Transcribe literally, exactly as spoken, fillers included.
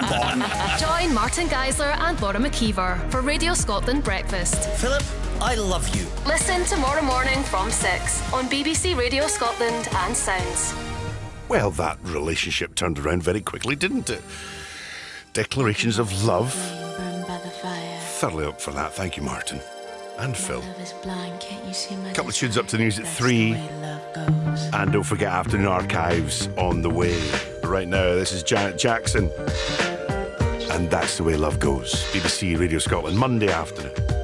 on. Join Martin Geisler and Laura McKeever for Radio Scotland Breakfast. Philip, I love you. Listen tomorrow morning from six on B B C Radio Scotland and Sounds. Well, that relationship turned around very quickly, didn't it? Declarations of love. Thoroughly up for that. Thank you, Martin. And Phil. A couple of tunes up to the news at three. And don't forget Afternoon Archives on the way. Right now, this is Janet Jackson. And That's the Way Love Goes. B B C Radio Scotland, Monday afternoon.